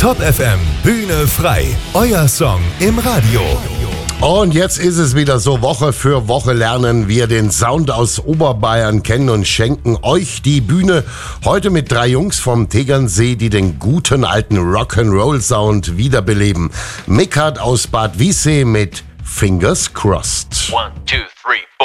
Top FM, Bühne frei, euer Song im Radio. Und jetzt ist es wieder so, Woche für Woche lernen wir den Sound aus Oberbayern kennen und schenken euch die Bühne. Heute mit 3 Jungs vom Tegernsee, die den guten alten Rock'n'Roll-Sound wiederbeleben. Mick hat aus Bad Wiessee mit Fingers Crossed. 1, 2, 3, 4.